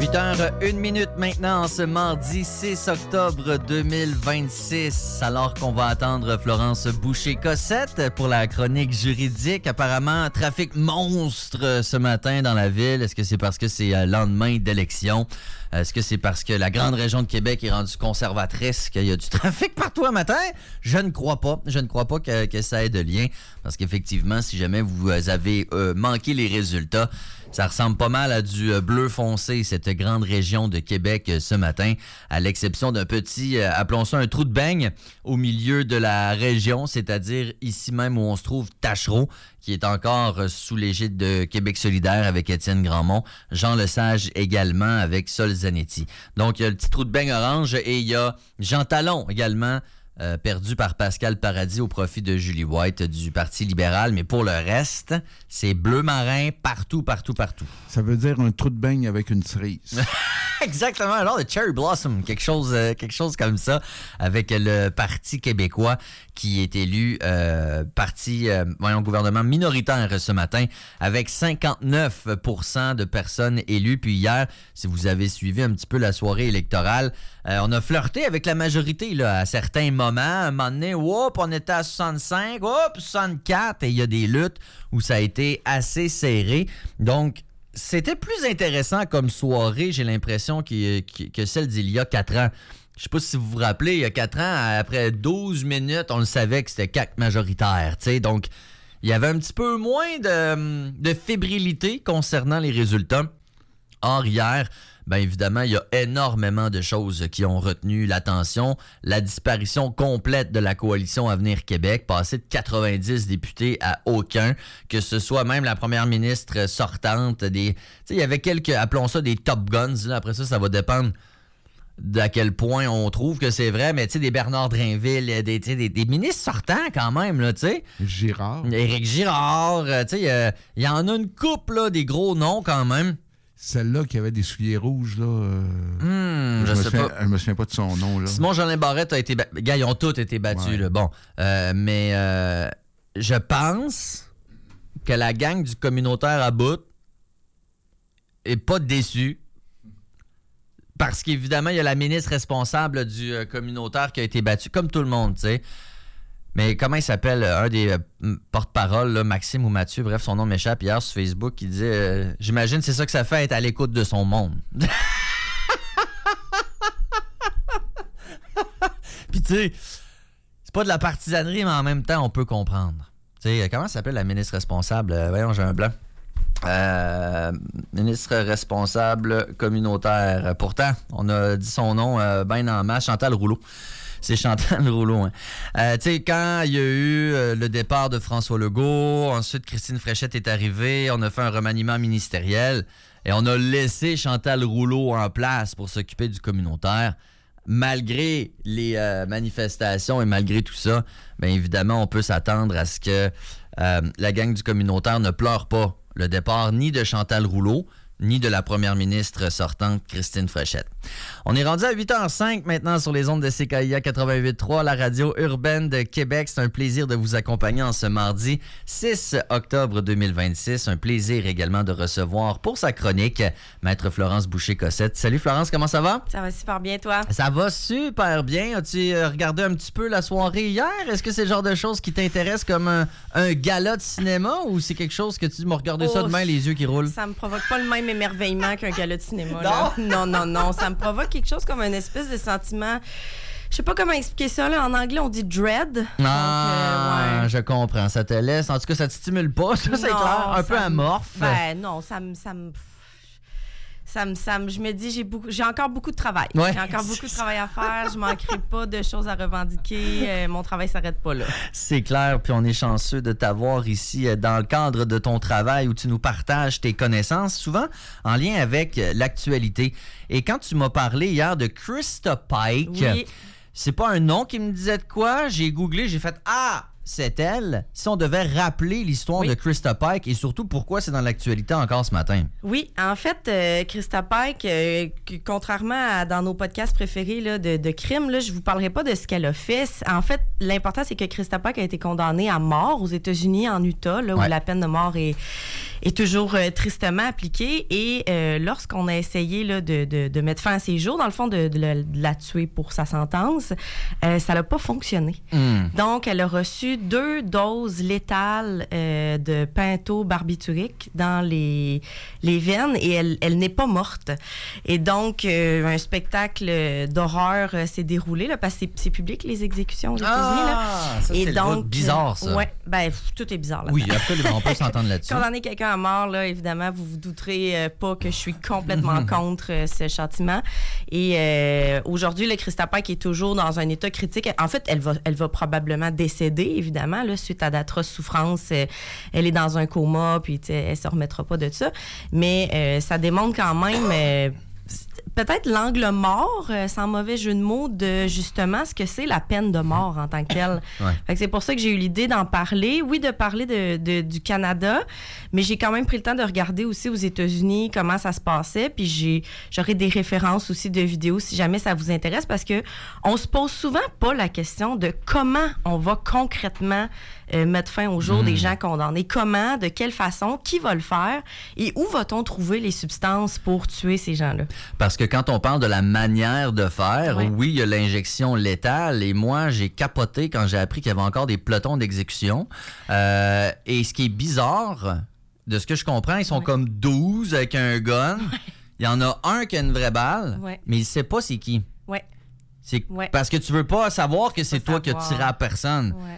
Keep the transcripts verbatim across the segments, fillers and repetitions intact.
huit heures une minute maintenant, ce mardi six octobre deux mille vingt-six, alors qu'on va attendre Florence Boucher-Cossette pour la chronique juridique. Apparemment, trafic monstre ce matin dans la ville. Est-ce que c'est parce que c'est le lendemain d'élection? Est-ce que c'est parce que la grande région de Québec est rendue conservatrice, qu'il y a du trafic partout un matin? Je ne crois pas. Je ne crois pas que, que ça ait de lien. Parce qu'effectivement, si jamais vous avez euh, manqué les résultats, ça ressemble pas mal à du bleu foncé, cette grande région de Québec ce matin, à l'exception d'un petit, euh, appelons ça un trou de beigne, au milieu de la région, c'est-à-dire ici même où on se trouve Tachereau, qui est encore sous l'égide de Québec solidaire avec Étienne Grandmont, Jean Lesage également avec Sol Zanetti. Donc, il y a le petit trou de beigne orange et il y a Jean Talon également, Euh, perdu par Pascal Paradis au profit de Julie White du Parti libéral. Mais pour le reste, c'est bleu marin partout, partout, partout. Ça veut dire un trou de beigne avec une cerise. Exactement, alors le Cherry Blossom, quelque chose, euh, quelque chose comme ça, avec le Parti québécois qui est élu euh, parti, euh, voyons, gouvernement minoritaire ce matin, avec cinquante-neuf pour cent de personnes élues. Puis hier, si vous avez suivi un petit peu la soirée électorale, euh, on a flirté avec la majorité là, à certains moments. À un moment donné, whoop, on était à soixante-cinq, whoop, soixante-quatre, et il y a des luttes où ça a été assez serré. Donc, c'était plus intéressant comme soirée, j'ai l'impression, que, que, que celle d'il y a quatre ans. Je sais pas si vous vous rappelez, il y a quatre ans, après douze minutes, on le savait que c'était C A Q majoritaire. T'sais. Donc, il y avait un petit peu moins de, de fébrilité concernant les résultats. Or, hier, bien évidemment, il y a énormément de choses qui ont retenu l'attention. La disparition complète de la coalition Avenir Québec, passée de quatre-vingt-dix députés à aucun, que ce soit même la première ministre sortante. Des, il y avait quelques, appelons ça des top guns. Là. Après ça, ça va dépendre d'à quel point on trouve que c'est vrai, mais tu sais, des Bernard Drinville, des, des, des ministres sortants quand même, là, tu sais. Girard. Éric Girard, tu sais, il euh, y en a une couple, là, des gros noms quand même. Celle-là qui avait des souliers rouges, là. Euh, mmh, je, je sais souviens, pas. Je me souviens pas de son nom, là. Simon-Jolin Barrette a été battu. Gars, ils ont tous été battus, ouais. là. Bon. Euh, mais euh, je pense que la gang du communautaire à bout est pas déçue. Parce qu'évidemment, il y a la ministre responsable du euh, communautaire qui a été battue, comme tout le monde, tu sais. Mais comment il s'appelle, un des euh, porte-paroles, là, Maxime ou Mathieu, bref, son nom m'échappe hier sur Facebook, qui disait euh, « J'imagine c'est ça que ça fait être à l'écoute de son monde. » Puis tu sais, c'est pas de la partisanerie, mais en même temps, on peut comprendre. Tu sais, comment s'appelle la ministre responsable? Euh, voyons, j'ai un blanc. Euh, ministre responsable communautaire. Pourtant, on a dit son nom euh, ben en masse, Chantal Rouleau. C'est Chantal Rouleau. Hein. Euh, tu sais, quand il y a eu euh, le départ de François Legault, ensuite Christine Fréchette est arrivée, on a fait un remaniement ministériel et on a laissé Chantal Rouleau en place pour s'occuper du communautaire. Malgré les euh, manifestations et malgré tout ça, bien évidemment, on peut s'attendre à ce que euh, la gang du communautaire ne pleure pas le départ ni de Chantal Rouleau, ni de la première ministre sortante, Christine Fréchette. On est rendu à huit heures cinq maintenant sur les ondes de C K I A quatre-vingt-huit virgule trois, la radio urbaine de Québec. C'est un plaisir de vous accompagner en ce mardi six octobre deux mille vingt-six. Un plaisir également de recevoir pour sa chronique Maître Florence Boucher-Cossette. Salut Florence, comment ça va? Ça va super bien, toi? Ça va super bien. As-tu regardé un petit peu la soirée hier? Est-ce que c'est le genre de choses qui t'intéresse comme un, un gala de cinéma ou c'est quelque chose que tu m'as regardé oh, ça demain les yeux qui roulent? Ça me provoque pas le même émerveillement qu'un gala de cinéma. Là. Non, non, non. Ça me provoque quelque chose comme une espèce de sentiment. Je sais pas comment expliquer ça. Là. En anglais, on dit dread. Ah, donc, euh, ouais. Je comprends. Ça te laisse. En tout cas, ça te stimule pas. Ça, c'est clair. Un peu amorphe. Ben non, ça me. Ça me... Ça me, ça me, je me dis, j'ai, beaucoup, j'ai encore beaucoup de travail. Ouais, j'ai encore beaucoup de travail à faire. Je manquerai pas de choses à revendiquer. Euh, mon travail s'arrête pas là. C'est clair. Puis on est chanceux de t'avoir ici dans le cadre de ton travail où tu nous partages tes connaissances, souvent en lien avec l'actualité. Et quand tu m'as parlé hier de Krista Pike, oui. C'est pas un nom qui me disait de quoi. J'ai googlé, j'ai fait « Ah! » C'est elle. Si on devait rappeler l'histoire oui. de Krista Pike et surtout pourquoi c'est dans l'actualité encore ce matin. Oui, en fait, euh, Krista Pike, euh, contrairement à dans nos podcasts préférés là, de, de crime, là, je vous parlerai pas de ce qu'elle a fait. En fait, l'important, c'est que Krista Pack a été condamnée à mort aux États-Unis, en Utah, là, Ouais. où la peine de mort est, est toujours euh, tristement appliquée. Et euh, lorsqu'on a essayé là, de, de, de mettre fin à ses jours, dans le fond, de, de, la, de la tuer pour sa sentence, euh, ça n'a pas fonctionné. Mm. Donc, elle a reçu deux doses létales euh, de pentobarbiturique dans les, les veines et elle, elle n'est pas morte. Et donc, euh, un spectacle d'horreur euh, s'est déroulé, là, parce que c'est, c'est public, les exécutions aux États-Unis. Là. Ah, ça, Et c'est donc, bizarre, ça. Ouais, ben, pff, tout est bizarre là. Oui, absolument. On peut s'entendre là-dessus. Condamner quelqu'un à mort, là, évidemment, vous vous douterez euh, pas que je suis complètement contre euh, ce châtiment. Et euh, aujourd'hui, le Krista Pack est toujours dans un état critique. En fait, elle va, elle va probablement décéder, évidemment, là, suite à d'atroces souffrances. Euh, elle est dans un coma, puis tu sais, elle se remettra pas de ça. Mais euh, ça démontre quand même... euh, peut-être l'angle mort, euh, sans mauvais jeu de mots, de justement ce que c'est la peine de mort en tant que telle. Ouais. Fait que c'est pour ça que j'ai eu l'idée d'en parler. Oui, de parler de, de- du Canada, mais j'ai quand même pris le temps de regarder aussi aux États-Unis comment ça se passait. Puis j'ai, j'aurai des références aussi de vidéos si jamais ça vous intéresse, parce que on se pose souvent pas la question de comment on va concrètement euh, mettre fin au jour Mm. des gens condamnés. Comment, de quelle façon, qui va le faire et où va-t-on trouver les substances pour tuer ces gens-là? Parce que quand on parle de la manière de faire, Ouais. oui, il y a l'injection létale. Et moi, j'ai capoté quand j'ai appris qu'il y avait encore des pelotons d'exécution. Euh, et ce qui est bizarre, de ce que je comprends, ils sont Ouais. comme douze avec un gun. Il y en a un qui a une vraie balle, Ouais. mais il sait pas c'est qui. Ouais. C'est Ouais. parce que tu veux pas savoir que c'est Pas toi qui as savoir. tiré à personne. Ouais.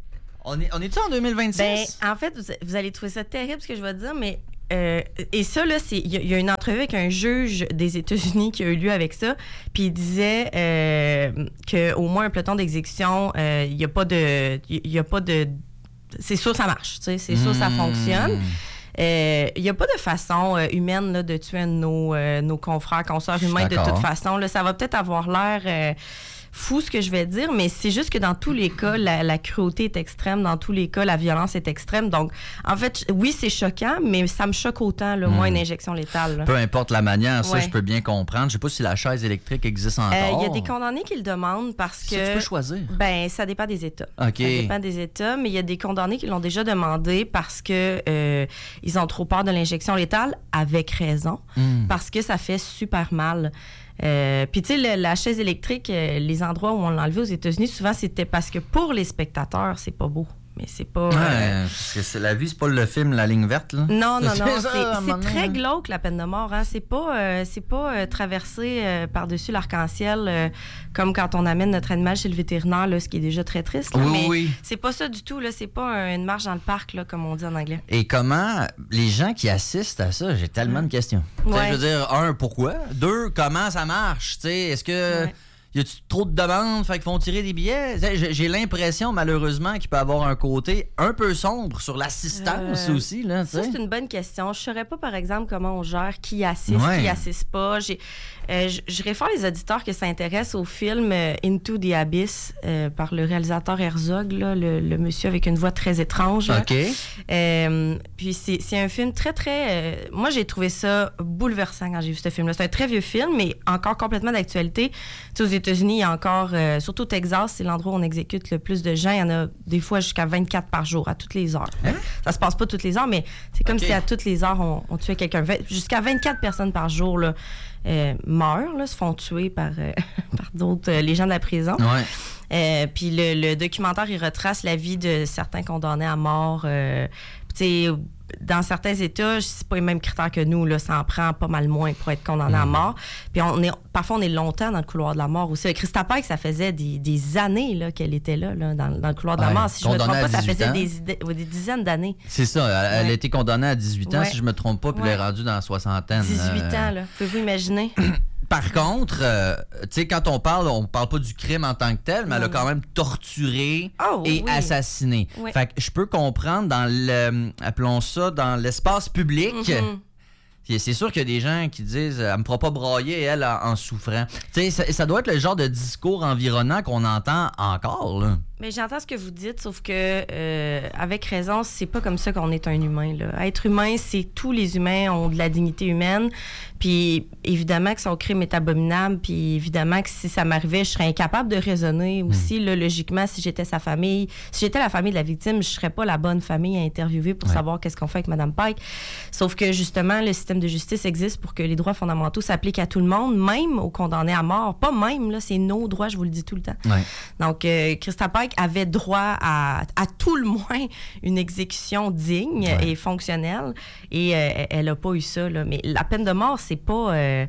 On est, on est-tu en deux mille vingt-six? Ben, en fait, vous, vous allez trouver ça terrible ce que je vais te dire, mais euh, et ça là, c'est il y, a- il y a une entrevue avec un juge des États-Unis qui a eu lieu avec ça, puis il disait euh, que au moins un peloton d'exécution, euh, il y a pas de, il y a pas de, c'est sûr ça marche, tu sais, c'est sûr ça Mmh. fonctionne. Euh, Il n'y a pas de façon euh, humaine là, de tuer un de nos, euh, nos confrères, consoeurs suis humains de d'accord. toute façon. Là, ça va peut-être avoir l'air euh, fou ce que je vais dire, mais c'est juste que dans tous les cas, la, la cruauté est extrême. Dans tous les cas, la violence est extrême. Donc, en fait, oui, c'est choquant, mais ça me choque autant, là, moi, Mm. une injection létale. là. Peu importe la manière, ça, Ouais. je peux bien comprendre. Je sais pas si la chaise électrique existe encore. Euh, Il y a des condamnés qui le demandent parce Ça, tu peux que... choisir. Ben, ça dépend des États. OK. Ça dépend des États, mais il y a des condamnés qui l'ont déjà demandé parce que euh, ils ont trop peur de l'injection létale, avec raison, Mm. parce que ça fait super mal. Euh, Puis, tu sais, le- la chaise électrique, euh, les endroits où on l'a enlevé aux États-Unis, souvent, c'était parce que pour les spectateurs, c'est pas beau. Mais c'est pas... Ouais, euh, parce que c'est la vie, c'est pas le film La Ligne verte, là. Non, non, C'est non, ça, c'est, à un moment c'est très donné. glauque, la peine de mort. Hein? C'est pas, euh, c'est pas euh, traversé euh, par-dessus l'arc-en-ciel euh, comme quand on amène notre animal chez le vétérinaire, là, ce qui est déjà très triste. là. Oui, Mais oui. c'est pas ça du tout. Là. C'est pas un- une marche dans le parc, là, comme on dit en anglais. Et comment les gens qui assistent à ça, j'ai tellement de questions. Tu sais, Ouais. Je veux dire, un, pourquoi? Deux, comment ça marche? Tu sais, est-ce que Ouais. y a-tu trop de demandes, fait qu'ils font tirer des billets? Tu sais, J'ai j'ai l'impression, malheureusement, qu'il peut avoir un côté un peu sombre sur l'assistance Euh, aussi, là. tu Ça, sais. c'est une bonne question. Je ne saurais pas, par exemple, comment on gère qui assiste, Ouais. qui assiste pas. J'ai, euh, je, je réfère les auditeurs qui s'intéressent au film euh, Into the Abyss euh, par le réalisateur Herzog, là, le, le monsieur avec une voix très étrange. là. OK. Euh, puis c'est, c'est un film très, très... euh, moi, j'ai trouvé ça bouleversant quand j'ai vu ce film-là. C'est un très vieux film, mais encore complètement d'actualité. Tu sais, aux États-Unis, il y a encore... euh, surtout au Texas, c'est l'endroit où on exécute le plus de gens. Il y en a des fois jusqu'à vingt-quatre par jour, à toutes les heures. Hein? Ça se passe pas toutes les heures, mais c'est comme OK. si à toutes les heures, on, on tuait quelqu'un. Vingt- Jusqu'à vingt-quatre personnes par jour là, euh, meurent, là, se font tuer par, euh, par d'autres... euh, les gens de la prison. Ouais. Euh, puis le, le documentaire, il retrace la vie de certains condamnés à mort. Euh, puis tu sais, dans certains États, c'est pas les mêmes critères que nous. Là, ça en prend pas mal moins pour être condamné à mort. Puis on est, parfois, on est longtemps dans le couloir de la mort aussi. Krista Pack, ça faisait des, des années là, qu'elle était là, là dans, dans le couloir de la Ouais, mort. Si je me trompe condamnée à pas, ça dix-huit faisait ans. des, idées- ouais, des dizaines d'années. C'est ça. Elle, elle Ouais. a été condamnée à dix-huit ans, Ouais. si je me trompe pas, puis Ouais. elle est rendue dans la soixantaine. dix-huit Euh, ans, là. Pouvez-vous imaginer? Par contre, euh, tu sais, quand on parle, on parle pas du crime en tant que tel, mais elle a Non. quand même torturé Oh, et oui. assassiné. Oui. Fait que je peux comprendre dans le, appelons ça, dans l'espace public. Mhm. Et C'est sûr qu'il y a des gens qui disent elle me fera pas brailler elle en, en souffrant. Tu sais, ça, ça doit être le genre de discours environnant qu'on entend encore là. Mais j'entends ce que vous dites, sauf que euh, avec raison, c'est pas comme ça qu'on est un humain, là. Être humain, c'est tous les humains ont de la dignité humaine. Puis évidemment que son crime est abominable, puis évidemment que si ça m'arrivait, je serais incapable de raisonner aussi, mmh. là, logiquement, si j'étais sa famille, si j'étais la famille de la victime, je serais pas la bonne famille à interviewer pour ouais. savoir qu'est-ce qu'on fait avec Mme Pike. Sauf que justement, le système de justice existe pour que les droits fondamentaux s'appliquent à tout le monde, même aux condamnés à mort. Pas même, là, c'est nos droits, je vous le dis tout le temps. Ouais. Donc, euh, Christa Pike avait droit à, à tout le moins une exécution digne ouais. et fonctionnelle. Et euh, elle n'a pas eu ça, là. Mais la peine de mort, c'est pas... Euh,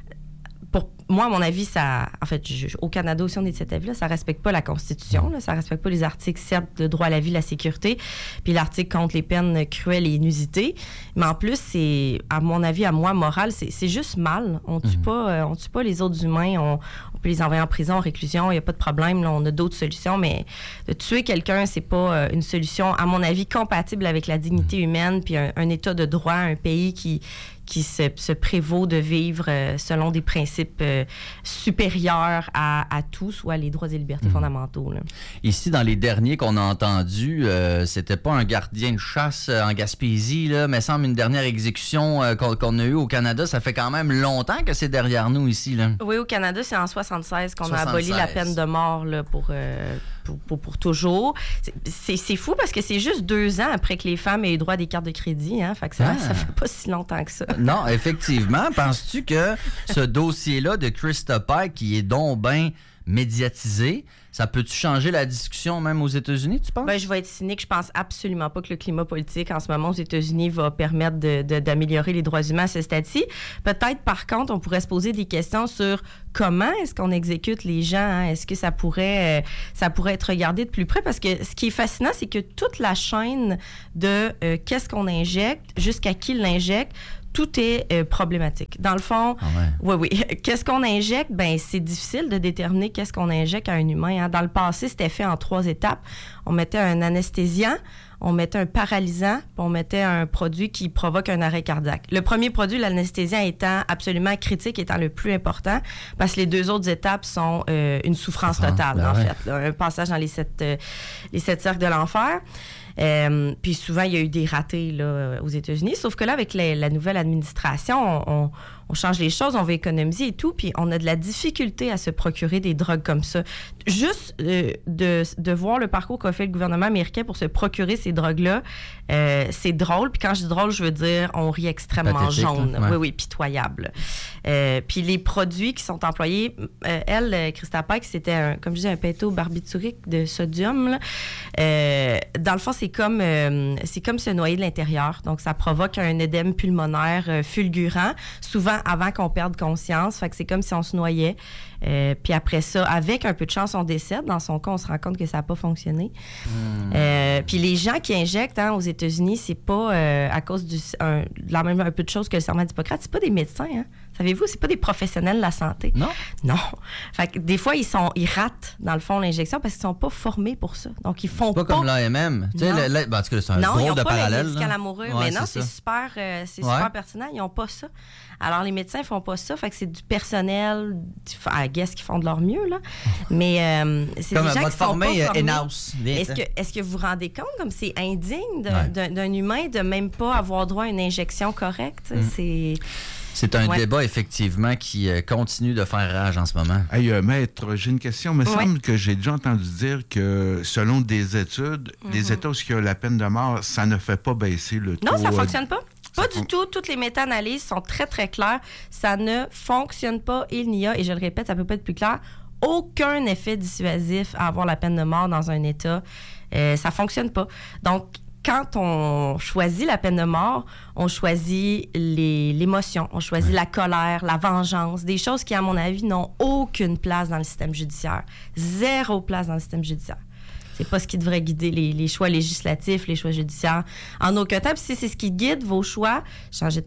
pour moi, à mon avis, ça... En fait, je, au Canada aussi, on est de cet avis-là. Ça respecte pas la Constitution. Là, ça respecte pas les articles, certes, de droit à la vie, la sécurité, puis l'article contre les peines cruelles et inusitées. Mais en plus, c'est, à mon avis, à moi, moral, c'est, c'est juste mal. On tue mm-hmm. pas, euh, on tue pas les autres humains. On, on peut les envoyer en prison, en réclusion. Il n'y a pas de problème. Là, on a d'autres solutions. Mais de tuer quelqu'un, c'est pas euh, une solution, à mon avis, compatible avec la dignité mm-hmm. humaine puis un, un état de droit, un pays qui... qui se, se prévaut de vivre euh, selon des principes euh, supérieurs à, à tout, soit les droits et libertés mmh. fondamentaux. Là. Ici, dans les derniers qu'on a entendus, euh, c'était pas un gardien de chasse euh, en Gaspésie, là, mais semble une dernière exécution euh, qu'on, qu'on a eue au Canada. Ça fait quand même longtemps que c'est derrière nous ici. Là. Oui, au Canada, c'est en soixante-seize qu'on soixante-seize. A aboli la peine de mort là, pour... Euh, Pour, pour, pour toujours. C'est, c'est, c'est fou parce que c'est juste deux ans après que les femmes aient eu droit à des cartes de crédit. Hein? Fait que ça, ah. ça fait pas si longtemps que ça. Non, effectivement. Penses-tu que ce dossier-là de Christa Pike, qui est donc bien médiatisé, ça peut-tu changer la discussion même aux États-Unis, tu penses? Ben, je vais être cynique. Je pense absolument pas que le climat politique en ce moment aux États-Unis va permettre de, de, d'améliorer les droits humains à ce stade-ci. Peut-être, par contre, on pourrait se poser des questions sur comment est-ce qu'on exécute les gens. Hein? Est-ce que ça pourrait, euh, ça pourrait être regardé de plus près? Parce que ce qui est fascinant, c'est que toute la chaîne de euh, qu'est-ce qu'on injecte, jusqu'à qui l'injecte, tout est euh, problématique. Dans le fond, ah ouais. oui, oui. Qu'est-ce qu'on injecte? Ben, c'est difficile de déterminer qu'est-ce qu'on injecte à un humain. Hein. Dans le passé, c'était fait en trois étapes. On mettait un anesthésiant, on mettait un paralysant, puis on mettait un produit qui provoque un arrêt cardiaque. Le premier produit, l'anesthésiant, étant absolument critique, étant le plus important, parce que les deux autres étapes sont euh, une souffrance totale, ah, ben en ouais. fait. Là, un passage dans les sept, euh, les sept cercles de l'enfer. Euh, puis souvent, il y a eu des ratés là, aux États-Unis. Sauf que là, avec la, la nouvelle administration, on, on, on change les choses, on veut économiser et tout. Puis on a de la difficulté à se procurer des drogues comme ça. Juste euh, de, de voir le parcours qu'a fait le gouvernement américain pour se procurer ces drogues-là, euh, c'est drôle. Puis quand je dis drôle, je veux dire, on rit extrêmement pathétique, jaune. Ouais. Oui, oui, pitoyable. Euh, puis les produits qui sont employés, euh, elle, Christa Pike, c'était, un, comme je dis, un pétobarbiturique de sodium. Là. Euh, dans le fond, c'est comme, euh, c'est comme se noyer de l'intérieur. Donc, ça provoque un édème pulmonaire euh, fulgurant, souvent avant qu'on perde conscience. Fait que c'est comme si on se noyait. Euh, puis après ça, avec un peu de chance, on décède. Dans son cas, on se rend compte que ça n'a pas fonctionné. Mmh. Euh, puis les gens qui injectent hein, aux États-Unis, c'est pas euh, à cause du, un, de la même un peu de choses que le serment d'Hippocrate. C'est pas des médecins, hein. Savez-vous, c'est pas des professionnels de la santé. Non. Non. Fait que des fois, ils sont, ils ratent, dans le fond, l'injection parce qu'ils sont pas formés pour ça. Donc, ils font pas... C'est pas comme l'A M M. Tu sais, le, le, ben, en tout cas, c'est un non, drôle de parallèle. Non, ils n'ont pas le amoureux. Ouais, mais non, c'est, c'est super, euh, c'est ouais. super pertinent. Ils n'ont pas ça. Alors, les médecins font pas ça. Fait que c'est du personnel, I guess, qui font de leur mieux, là. Mais euh, c'est comme des gens qui sont formé, pas formés. In-house. Est-ce que, est-ce que vous vous rendez compte comme c'est indigne d'un, ouais. d'un, d'un humain de même pas avoir droit à une injection correcte? Mm. C'est... C'est un ouais. débat, effectivement, qui euh, continue de faire rage en ce moment. Hey, euh, maître, j'ai une question. Il me ouais. semble que j'ai déjà entendu dire que, selon des études, mm-hmm. les États où il y a la peine de mort, ça ne fait pas baisser le taux... Non, ça ne fonctionne pas. Pas du fon... tout. Toutes les méta-analyses sont très, très claires. Ça ne fonctionne pas. Il n'y a, et je le répète, ça ne peut pas être plus clair, aucun effet dissuasif à avoir la peine de mort dans un État. Euh, ça ne fonctionne pas. Donc, quand on choisit la peine de mort, on choisit les, l'émotion, on choisit ouais. la colère, la vengeance, des choses qui, à mon avis, n'ont aucune place dans le système judiciaire. Zéro place dans le système judiciaire. C'est pas ce qui devrait guider les, les choix législatifs, les choix judiciaires. En aucun cas, si c'est ce qui guide vos choix, changez de travail.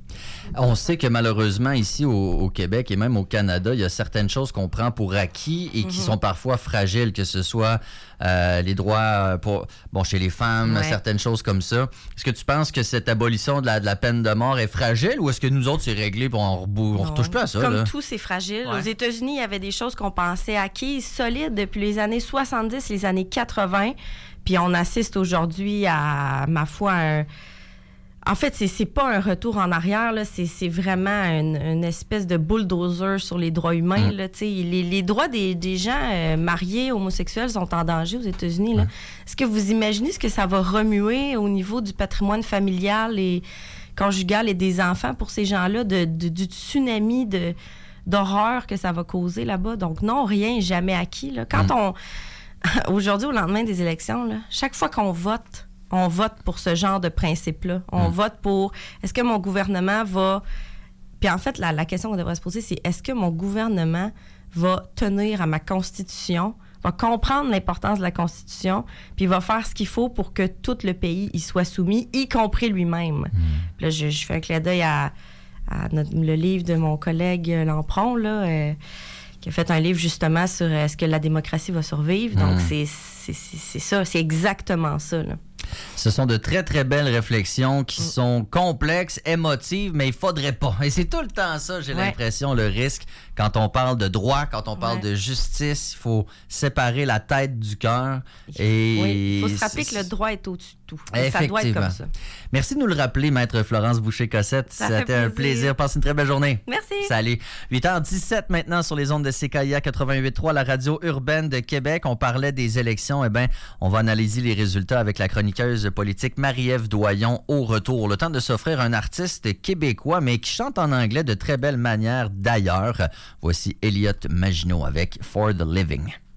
On sait que malheureusement, ici au, au Québec et même au Canada, il y a certaines choses qu'on prend pour acquis et qui mm-hmm. sont parfois fragiles, que ce soit euh, les droits pour, bon, chez les femmes, ouais. certaines choses comme ça. Est-ce que tu penses que cette abolition de la, de la peine de mort est fragile ou est-ce que nous autres, c'est réglé et on ne retouche plus à ça? Comme là? tout, c'est fragile. Ouais. Aux États-Unis, il y avait des choses qu'on pensait acquises, solides depuis les années soixante-dix, les années quatre-vingt. Puis on assiste aujourd'hui à, ma foi, un... En fait, c'est, c'est pas un retour en arrière, là. C'est, c'est vraiment une, une espèce de bulldozer sur les droits humains. Mmh. Là, les, les droits des, des gens euh, mariés, homosexuels sont en danger aux États-Unis. Là. Mmh. Est-ce que vous imaginez ce que ça va remuer au niveau du patrimoine familial et conjugal et des enfants pour ces gens-là, de, de, du tsunami de, d'horreur que ça va causer là-bas? Donc non, rien, jamais acquis. Là. Quand mmh. on... Aujourd'hui, au lendemain des élections, là, chaque fois qu'on vote, on vote pour ce genre de principe-là. On mmh. vote pour... Est-ce que mon gouvernement va... Puis en fait, la, la question qu'on devrait se poser, c'est est-ce que mon gouvernement va tenir à ma Constitution, va comprendre l'importance de la Constitution, puis va faire ce qu'il faut pour que tout le pays y soit soumis, y compris lui-même. Mmh. Puis là, je, je fais un clin d'œil à, à notre, le livre de mon collègue Lampron, là, euh, qui a fait un livre justement sur est-ce que la démocratie va survivre. Mmh. Donc, c'est, c'est, c'est, c'est ça, c'est exactement ça, là. Ce sont de très, très belles réflexions qui sont complexes, émotives, mais il faudrait pas. Et c'est tout le temps ça, j'ai ouais. l'impression, le risque. Quand on parle de droit, quand on parle ouais. de justice, il faut séparer la tête du cœur. Et oui, il faut se rappeler que le droit est au-dessus de tout. Et ça doit être comme ça. Merci de nous le rappeler, Maître Florence Boucher-Cossette. C'était un plaisir. Passe une très belle journée. Merci. Salut. huit heures dix-sept maintenant sur les ondes de C K I A quatre-vingt-huit point trois, la radio urbaine de Québec. On parlait des élections. Eh bien, on va analyser les résultats avec la chroniqueuse politique Marie-Ève Doyon au retour. Le temps de s'offrir un artiste québécois, mais qui chante en anglais de très belle manière d'ailleurs. Voici Elliott Maginot avec For the Living.